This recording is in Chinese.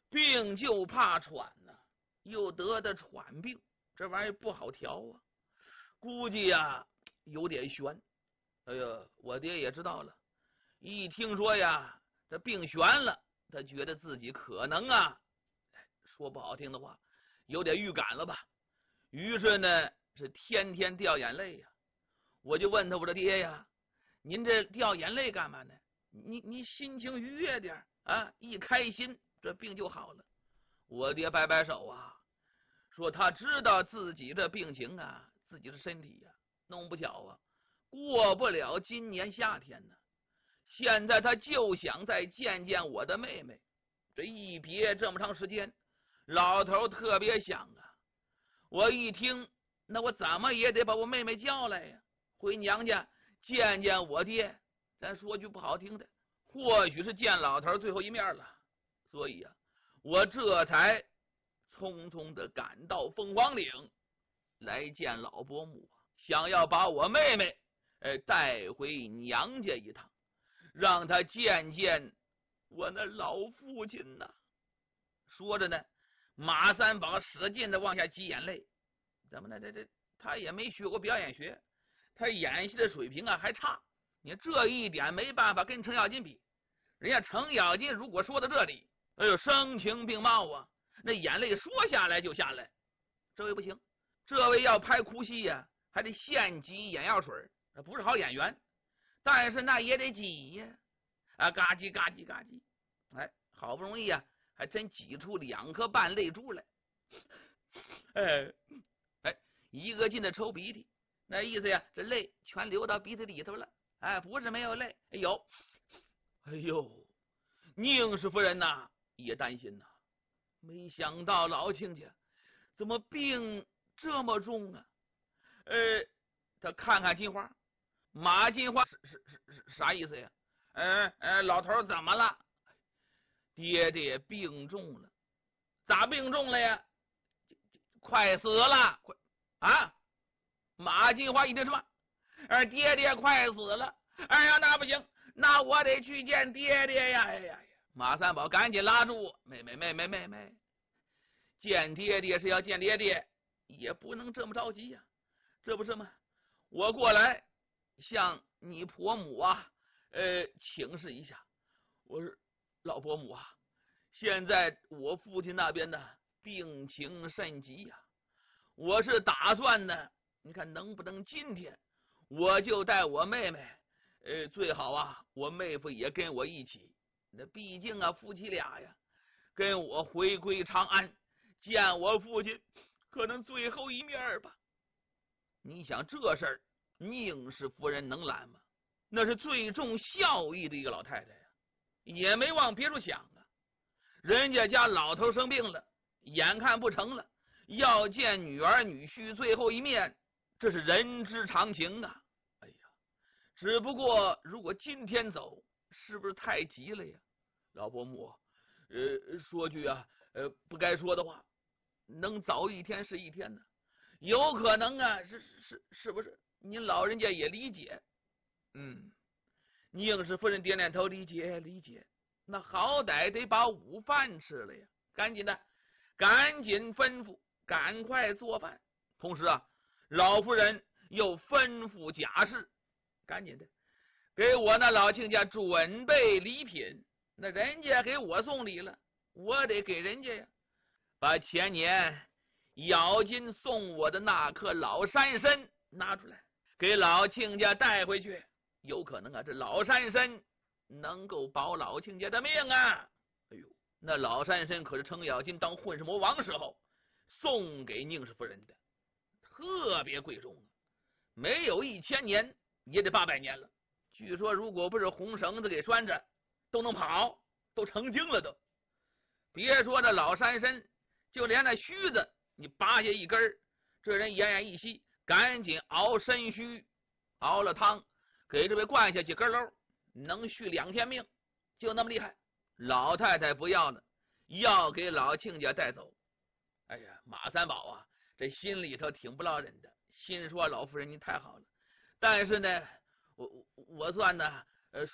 病就怕喘呐，又得的喘病，这玩意儿不好调啊，估计呀有点悬。哎呀，我爹也知道了，一听说呀这病悬了，他觉得自己可能啊，说不好听的话，有点预感了吧。于是呢，是天天掉眼泪呀。我就问他，我说爹呀，您这掉眼泪干嘛呢？你心情愉悦点啊，一开心这病就好了。我爹摆摆手啊，说他知道自己这病情啊，自己的身体呀，弄不巧啊，过不了今年夏天呢。现在他就想再见见我的妹妹，这一别这么长时间，老头特别想啊。我一听，那我怎么也得把我妹妹叫来呀，回娘家见见我爹。咱说句不好听的，或许是见老头最后一面了。所以啊，我这才匆匆的赶到凤凰岭来见老伯母，想要把我妹妹带回娘家一趟，让她见见我那老父亲呐。说着呢，马三宝使劲的往下挤眼泪。怎么呢？这他也没学过表演学，他演戏的水平啊还差。你这一点没办法跟程咬金比。人家程咬金如果说到这里，哎呦，声情并茂啊，那眼泪说下来就下来。这位不行，这位要拍哭戏呀，还得现挤眼药水，不是好演员，但是那也得挤呀，啊，嘎叽嘎叽嘎叽，哎，好不容易啊，还真挤出2颗半泪珠来。一个劲的抽鼻涕，那意思呀，这泪全流到鼻子里头了。哎，不是没有泪，哎呦，宁氏夫人呐也担心呐，没想到老亲家怎么病这么重啊？他看看金花，马金花是啥意思呀？老头怎么了？爹爹病重了。咋病重了呀？快死了！快啊！马金花一听什么？爹爹快死了！哎呀，那不行，那我得去见爹爹呀！哎呀，马三宝赶紧拉住妹，见爹爹是要见爹爹，也不能这么着急呀。这不是吗？我过来向你婆母啊，请示一下。我说老伯母啊，现在我父亲那边呢病情甚急呀，我是打算呢，你看能不能今天我就带我妹妹，最好啊，我妹夫也跟我一起。那毕竟啊，夫妻俩呀，跟我回归长安，见我父亲可能最后一面吧。你想这事儿，宁氏夫人能拦吗？那是最重孝义的一个老太太呀，也没往别处想啊。人家家老头生病了，眼看不成了，要见女儿女婿最后一面，这是人之常情啊。哎呀，只不过如果今天走，是不是太急了呀？老伯母，说句啊，不该说的话，能早一天是一天呢。有可能啊，是不是？您老人家也理解。宁氏夫人点点头，理解。那好歹得把午饭吃了呀，赶紧吩咐，赶快做饭。同时啊，老夫人又吩咐贾氏，赶紧的给我那老亲家准备礼品。那人家给我送礼了，我得给人家呀。把前年咬金送我的那颗老山参拿出来，给老亲家带回去。有可能啊，这老山参能够保老亲家的命啊！哎呦，那老山参可是程咬金当混世魔王时候送给宁氏夫人的，特别贵重啊，没有1000年也得800年了。据说如果不是红绳子给拴着，都能跑，都成精了都。别说那老山参，就连那须子你拔下一根，这人奄奄一息，赶紧熬参须，熬了汤，给这位灌下几根喽，能续2天命，就那么厉害。老太太不要了，要给老亲家带走。哎呀，马三宝啊，这心里头挺不落忍的，心说老夫人你太好了，但是呢，我算呢